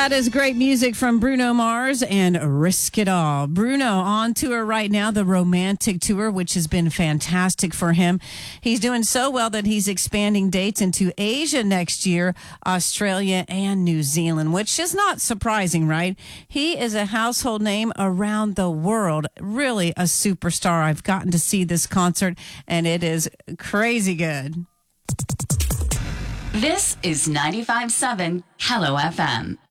That is great music from Bruno Mars and Risk It All. Bruno on tour right now, the Romantic Tour, which has been fantastic for him. He's doing so well that he's expanding dates into Asia next year, Australia, and New Zealand, which is not surprising, right? He is a household name around the world. Really a superstar. I've gotten to see this concert, and it is crazy good. This is 95.7 Hello FM.